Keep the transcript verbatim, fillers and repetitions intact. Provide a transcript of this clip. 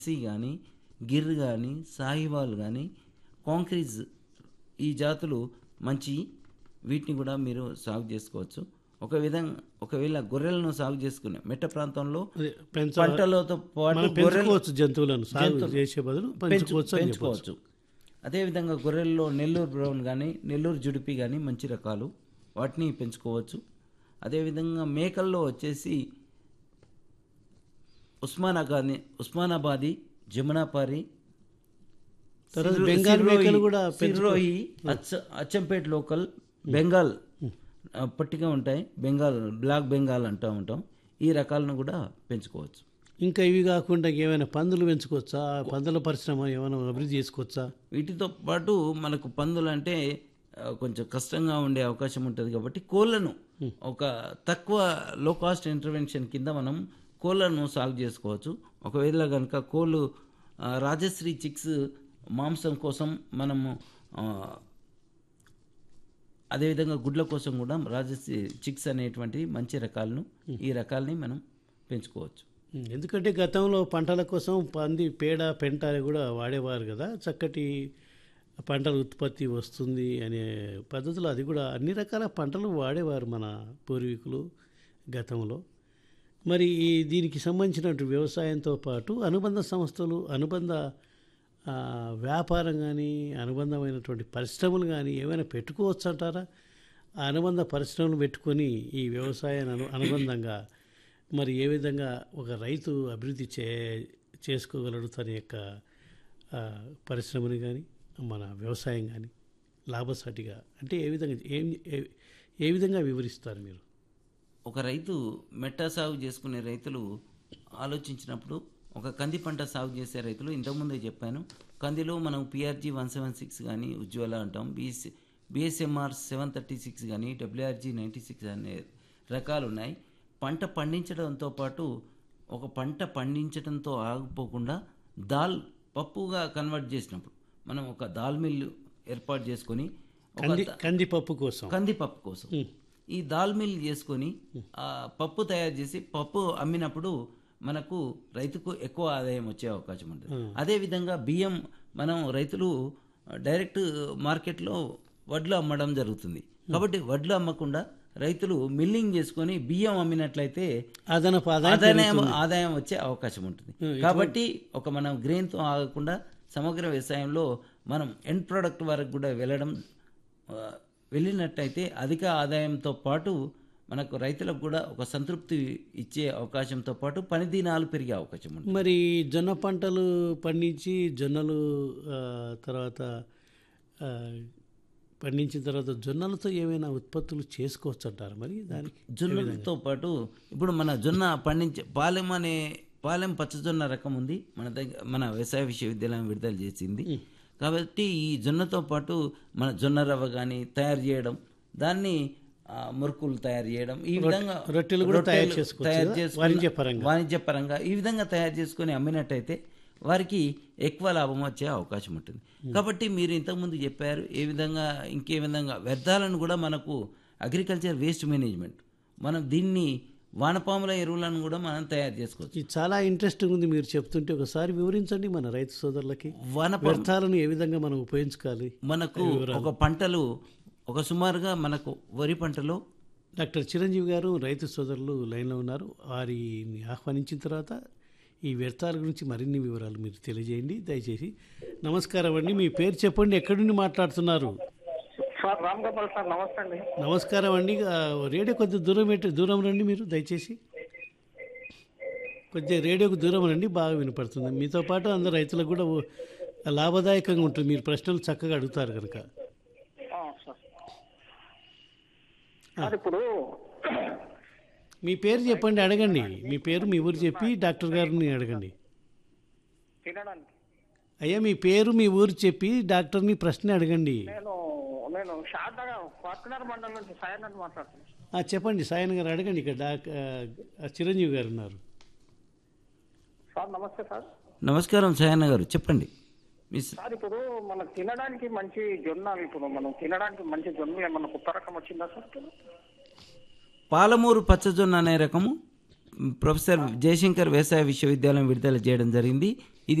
C గానీ, గిర్ గానీ, సాహివాల్ గానీ, కాంక్రీజ్ ఈ జాతులు మంచి వీటిని కూడా మీరు సాగు చేసుకోవచ్చు. ఒక విధంగా ఒకవేళ గొర్రెలను సాగు చేసుకునే మెట్ట ప్రాంతంలో అదే పెంచ పంటలతో పాటు మనం గొర్రెలు పెంచుకోవచ్చు జంతువులను సాగు జంతువులు చేసే బదులు పెంచు పెంచుకోవచ్చు అని చెప్పొచ్చు. పెంచుకోవచ్చు. అదేవిధంగా గొర్రెల్లో నెల్లూరు బ్రౌన్ కానీ నెల్లూరు జుడిపి కానీ మంచి రకాలు వాటిని పెంచుకోవచ్చు. అదేవిధంగా మేకల్లో వచ్చేసి ఉస్మానాబాది ఉస్మానాబాది జమునాపారి తర్వాత సిర్రో- బెంగాల్ సిర్రోయి- మేకలు కూడా పెంచుకో- సిర్రోయి అచ్చ అచ్చంపేట లోకల్ బెంగాల్ ఆ, పట్టిగా ఉంటాయి. బెంగాల్ బ్లాక్ బెంగాల్ అంటూ ఉంటాం. ఈ రకాలను కూడా పెంచుకోవచ్చు. ఇంకా ఇవి కాకుండా ఏమైనా పందులు పెంచుకోవచ్చా? పందుల పరిశ్రమ ఏమైనా అభివృద్ధి చేసుకోవచ్చా? వీటితో పాటు మనకు పందులు అంటే ఆ, కొంచెం కష్టంగా ఉండే అవకాశం ఉంటుంది కాబట్టి కోళ్ళను ఒక తక్కువ లో కాస్ట్ ఇంటర్వెన్షన్ కింద మనం కోళ్ళను సాగు చేసుకోవచ్చు. ఒకవేళ కనుక కోళ్ళు ఆ, రాజశ్రీ చిక్స్ మాంసం కోసం మనము ఆ, అదేవిధంగా గుడ్ల కోసం కూడా రాజశ్రీ చిక్స్ అనేటువంటి మంచి రకాలను ఈ రకాలని మనం పెంచుకోవచ్చు. ఉం, ఎందుకంటే గతంలో పంటల కోసం పంది పేడ పెంట కూడా వాడేవారు కదా, చక్కటి పంటల ఉత్పత్తి వస్తుంది అనే పద్ధతిలో అది కూడా అన్ని రకాల పంటలు వాడేవారు మన పూర్వీకులు గతంలో. మరి ఈ దీనికి సంబంధించినటువంటి వ్యవసాయంతో పాటు అనుబంధ సంస్థలు, అనుబంధ ఆ, వ్యాపారం కానీ, అనుబంధమైనటువంటి పరిశ్రమలు కానీ ఏమైనా పెట్టుకోవచ్చు అంటారా? ఆ అనుబంధ పరిశ్రమలు పెట్టుకొని ఈ వ్యవసాయాన్ని అను అనుబంధంగా మరి ఏ విధంగా ఒక రైతు అభివృద్ధి చే చేసుకోగలడు తన యొక్క ఆ, పరిశ్రమని కానీ మన వ్యవసాయం కానీ లాభసాటిగా అంటే ఏ విధంగా ఏం ఏ- ఏ విధంగా వివరిస్తారు మీరు? ఒక రైతు మెట్ట సాగు చేసుకునే రైతులు ఆలోచించినప్పుడు ఒక కంది పంట సాగు చేసే రైతులు ఇంతకుముందే చెప్పాను. కందిలో మనం పిఆర్జీ వన్ సెవెన్ సిక్స్ కానీ ఉజ్వల అంటాం, BS BSMR seven thirty six కానీ డబ్ల్యూఆర్జీ నైంటీ సిక్స్ అనే రకాలు ఉన్నాయి. పంట పండించడంతో పాటు ఒక పంట పండించడంతో ఆగిపోకుండా దాల్ పప్పుగా కన్వర్ట్ చేసినప్పుడు మనం ఒక దాల్ మిల్లు ఏర్పాటు చేసుకొని ఒక కంది ద- కందిపప్పు కోసం కందిపప్పు కోసం ఈ దాల్ మిల్ చేసుకొని ఆ పప్పు తయారు చేసి పప్పు అమ్మినప్పుడు మనకు రైతుకు ఎక్కువ ఆదాయం వచ్చే అవకాశం ఉంటుంది. అదేవిధంగా బియ్యం మనం రైతులు డైరెక్ట్ మార్కెట్లో వడ్లు అమ్మడం జరుగుతుంది. కాబట్టి వడ్లు అమ్మకుండా రైతులు మిల్లింగ్ చేసుకొని బియ్యం అమ్మినట్లయితే అదనపు ఆదాయం ఆదాయం ఆదాయం వచ్చే అవకాశం ఉంటుంది. కాబట్టి ఒక మనం గ్రెయిన్తో ఆగకుండా సమగ్ర వ్యవసాయంలో మనం ఎండ్ ప్రోడక్ట్ వరకు కూడా వెళ్ళడం ఆ, వెళ్ళినట్టయితే అధిక ఆదాయంతో పాటు మనకు రైతులకు కూడా ఒక సంతృప్తి ఇచ్చే అవకాశంతో పాటు పని దినాలు పెరిగే అవకాశం ఉంటుంది. మరి జొన్న పంటలు పండించి జొన్నలు ఆ, తర్వాత ఆ, పండించిన తర్వాత జొన్నలతో ఏమైనా ఉత్పత్తులు చేసుకోవచ్చు అంటారు మరి దానికి? జొన్నలతో పాటు ఇప్పుడు మన జొన్న పండించే పాలెం అనే పాలెం పచ్చజొన్న రకం ఉంది మన దగ్గర, మన వ్యవసాయ విశ్వవిద్యాలయం విడుదల చేసింది. కాబట్టి ఈ జొన్నతో పాటు మన జొన్న రవ్వ కానీ తయారు చేయడం, దాన్ని ఆ, మురుకులు తయారు చేయడం, ఈ విధంగా రొట్టెలు కూడా తయారు రొట్టెలు చేసుకోవచ్చు తయారు కదా? చేసుకున్న- వాణిజ్యపరంగా. వాణిజ్యపరంగా ఈ విధంగా తయారు చేసుకొని అమ్మినట్టయితే వారికి ఎక్కువ లాభం వచ్చే అవకాశం ఉంటుంది. కాబట్టి మీరు ఇంతకుముందు చెప్పారు ఏ విధంగా ఇంకే విధంగా వ్యర్థాలను కూడా మనకు అగ్రికల్చర్ వేస్ట్ మేనేజ్మెంట్ మనం దీన్ని వానపాముల ఎరువులను కూడా మనం తయారు చేసుకోవచ్చు. ఇది చాలా ఇంట్రెస్టింగ్ ఉంది మీరు చెప్తుంటే, ఒకసారి వివరించండి మన రైతు సోదరులకి. వానపా వ్యర్థాలను ఏ విధంగా మనం ఉపయోగించుకోవాలి? మనకు ఒక పంటలు ఒక సుమారుగా మనకు వరి పంటలో డాక్టర్ చిరంజీవి గారు రైతు సోదరులు లైన్లో ఉన్నారు. వారిని ఆహ్వానించిన తర్వాత ఈ వ్యర్థాల గురించి మరిన్ని వివరాలు మీరు తెలియజేయండి దయచేసి. నమస్కారం అండి, మీ పేరు చెప్పండి, ఎక్కడి నుండి మాట్లాడుతున్నారు? సార్ రామ్ గోపాల్ సార్, నమస్తే అండి. నమస్కారం అండి. ఆ, రేడియో కొద్దిగా దూరం పెట్టి దూరం రండి మీరు దయచేసి. కొద్దిగా రేడియోకు దూరం రండి, బాగా వినపడుతుంది. మీతో పాటు అందరు రైతులకు కూడా ఓ- లాభదాయకంగా ఉంటుంది మీరు ప్రశ్నలు చక్కగా అడుగుతారు కనుక. ఆ, సార్ సార్ ఇప్పుడు మీ పేరు చెప్పండి, అడగండి. మీ పేరు మీ ఊరు చెప్పి డాక్టర్ గారిని అడగండి. తినడానికి అయ్యా మీ పేరు మీ ఊరు చెప్పి డాక్టర్ని ప్రశ్న అడగండి. నేను నేను షార్ట్గా ఫార్చునర్ మండలం నుంచి సాయనాథ్ మాట్లాడుతున్నాను. ఆ, చెప్పండి సాయన్ గారు అడగండి. ఇక్కడ డాక్ ఆ, చిరంజీవి గారు ఉన్నారు. సార్ నమస్తే సార్. నమస్కారం సాయన్న గారు చెప్పండి. మీ స- సార్ ఇప్పుడు మనం తినడానికి మంచి జొన్న, ఇప్పుడు మనం తినడానికి మంచి జొన్న ఏమన్నా కొత్త రకం వచ్చిందా సార్? పాలమూరు పచ్చజొన్న అనే రకము ప్రొఫెసర్ జయశంకర్ వ్యవసాయ విశ్వవిద్యాలయం విడుదల చేయడం జరిగింది.